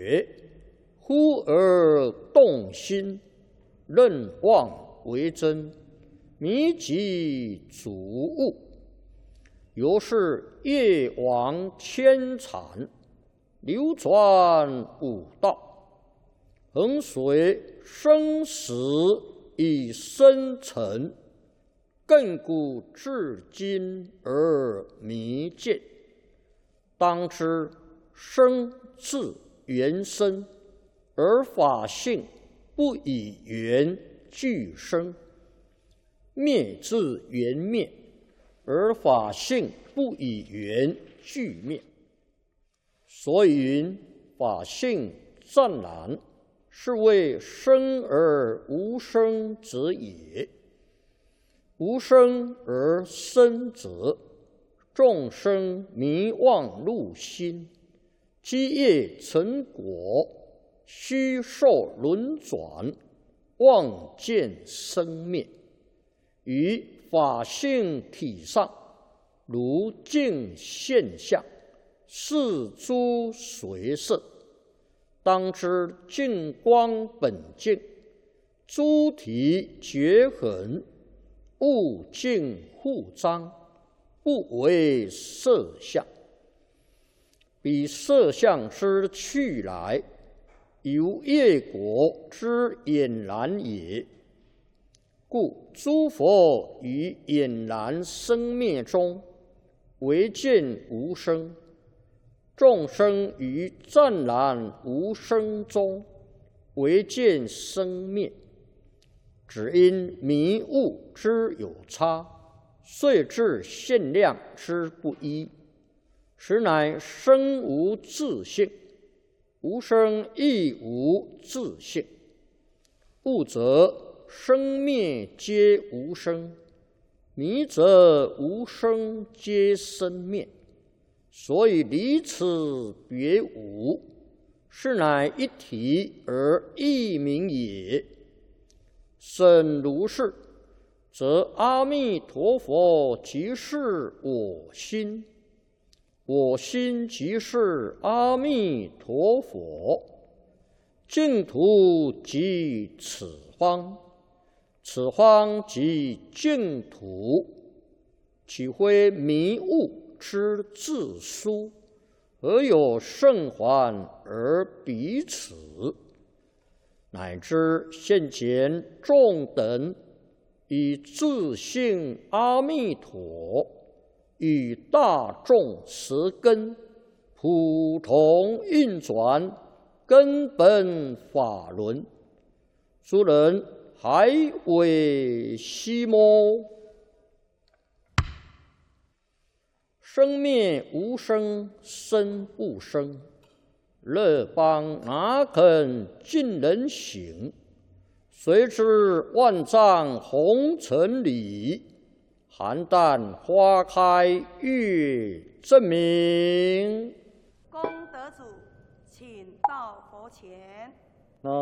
觉，忽而动心，任妄为真，迷己主物。由是业往牵缠，流转五道，恒随生死以生成，亘古至今而弥见。当知生自缘生，而法性不以缘俱生；灭自缘灭，而法性不以缘俱灭。所以云：法性湛然，是谓生而无生者也。无生而生者，众生迷妄入心，积业成果，虚受轮转，妄见生灭。于法性体上，如镜现象，是诸随色。当知净光本净，诸体绝痕，物净互彰，不为色相。彼色相之去来，由业果之俨然也。故诸佛于俨然生灭中，唯见无生；众生于湛然无生中，唯见生灭。只因迷悟之有差，遂致限量之不一，实乃生无自性，无生亦无自性。悟则生灭皆无生，迷则无生皆生灭。所以离此别无，是乃一体而异名也。审如是，则阿弥陀佛即是我心，我心即是阿弥陀佛，净土即此方，此方即净土，岂非迷悟之自殊？何有甚缓而彼此？乃至现前众等以自性阿弥陀与大众十根普同运转根本法轮，诸人还未悉摸。生灭无生，生不生，乐邦哪肯尽人行？谁知万丈红尘里，邯郸花开月正明。 功德主，请到佛前。